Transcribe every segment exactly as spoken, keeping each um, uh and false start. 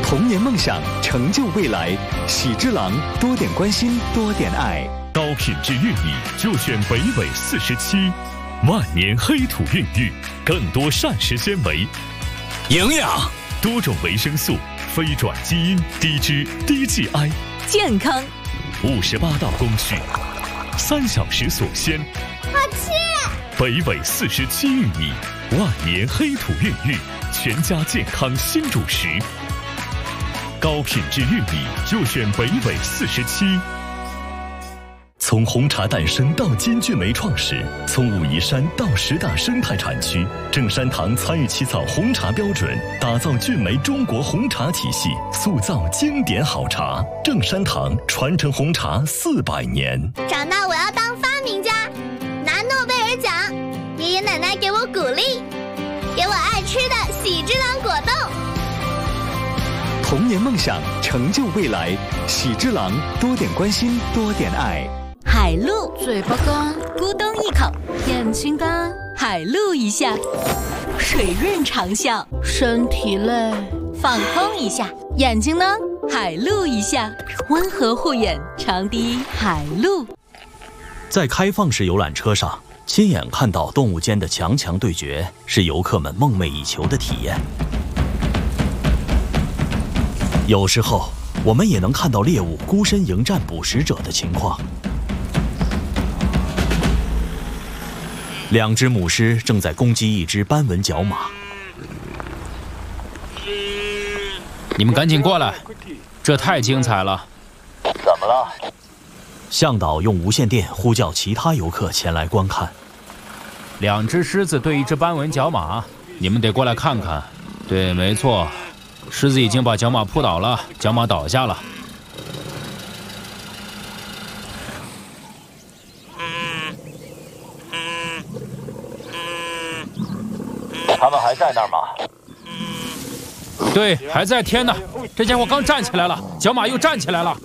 童年梦想，成就未来。喜之郎，多点关心，多点爱。 高品质玉米就选北纬四十七，万年黑土孕育，更多膳食纤维、 营养、 多种维生素、非转基因、低脂、低 G I， 健康。 五十八道工序，三小时锁鲜。 好吃！ 北纬四十七玉米，万年黑土孕育，全家健康新主食。高品质玉米就选北纬四十七。从红茶诞生到金骏眉创始，从武夷山到十大生态产区，正山堂参与起草红茶标准，打造骏眉中国红茶体系，塑造经典好茶。正山堂传承红茶四百年。 长大我要当发明家，拿诺贝尔奖。爷爷奶奶给我鼓励，给我爱吃的喜之郎果冻。 童年梦想，成就未来。喜之郎，多点关心，多点爱。 海陆， 嘴巴干， 咕咚一口； 眼睛干， 海陆一下；水润长效， 身体累， 放空一下；眼睛呢，海陆一下，温和护眼，长滴海陆。 在开放式游览车上，亲眼看到动物间的强强对决，是游客们梦寐以求的体验。有时候，我们也能看到猎物孤身迎战捕食者的情况。两只母狮正在攻击一只斑纹角马。 你们赶紧过来，这太精彩了！ 怎么了？ 向导用无线电呼叫其他游客前来观看。 两只狮子对一只斑纹角马，你们得过来看看。对，没错，狮子已经把角马扑倒了，角马倒下了。 他们还在那儿吗？ 对，还在天呢。这家伙刚站起来了，角马又站起来了。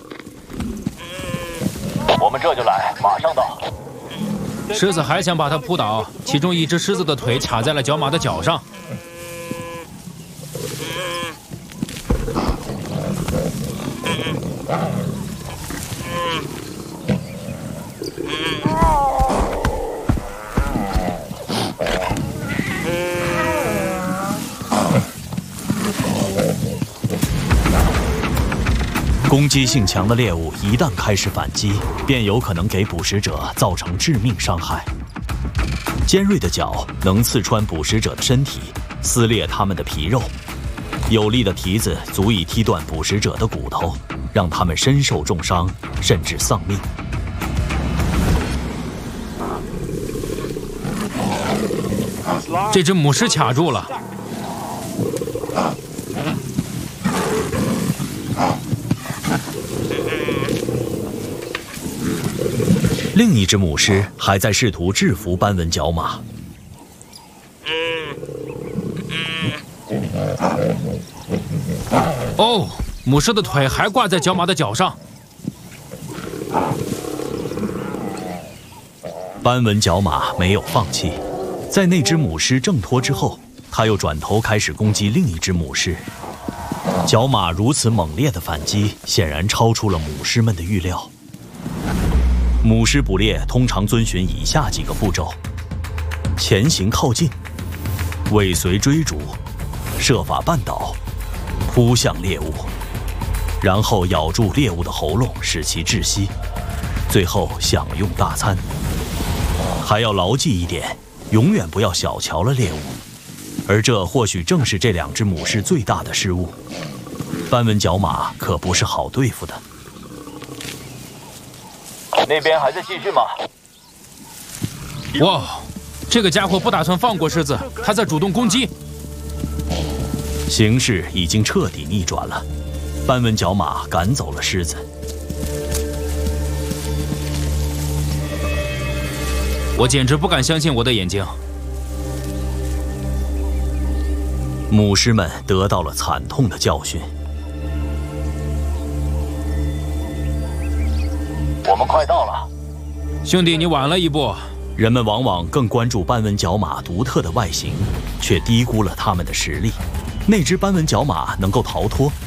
我们这就来，马上到。 狮子还想把它扑倒，其中一只狮子的腿卡在了角马的脚上。 攻击性强的猎物一旦开始反击，便有可能给捕食者造成致命伤害。尖锐的角能刺穿捕食者的身体，撕裂他们的皮肉；有力的蹄子足以踢断捕食者的骨头，让他们身受重伤，甚至丧命。 这只母狮卡住了。 另一只母狮还在试图制服斑纹角马。 哦，母狮的腿还挂在角马的脚上。 斑纹角马没有放弃，在那只母狮挣脱之后，它又转头开始攻击另一只母狮。角马如此猛烈的反击，显然超出了母狮们的预料。母狮捕猎通常遵循以下几个步骤：前行靠近、尾随追逐、设法绊倒、扑向猎物，然后咬住猎物的喉咙，使其窒息，最后享用大餐。还要牢记一点，永远不要小瞧了猎物，而这或许正是这两只母狮最大的失误。斑纹角马可不是好对付的。 那边还在继续吗？ 哇，这个家伙不打算放过狮子，他在主动攻击。 形势已经彻底逆转了，斑纹角马赶走了狮子。 我简直不敢相信我的眼睛。 母狮们得到了惨痛的教训。 我们快到了， 兄弟，你晚了一步。 人们往往更关注斑纹角马独特的外形，却低估了它们的实力。那只斑纹角马能够逃脱，